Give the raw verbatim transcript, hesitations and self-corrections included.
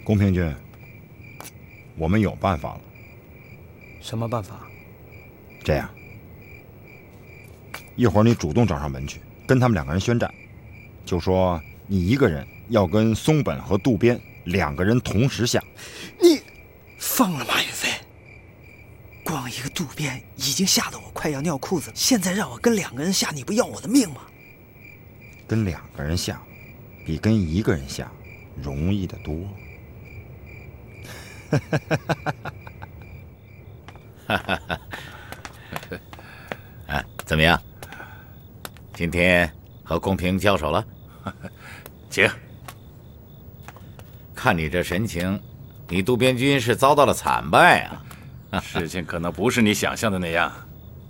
公平君，我们有办法了。 什么办法？ 这样，一会儿你主动找上门去，跟他们两个人宣战，就说你一个人要跟松本和渡边两个人同时下。 你疯了，马云飞！光一个渡边已经吓得我快要尿裤子了，现在让我跟两个人下，你不要我的命吗？ 跟两个人下，比跟一个人下容易得多。 啊，怎么样？今天和公平交手了？ 请。 看你这神情，你渡边君是遭到了惨败啊！ 事情可能不是你想象的那样。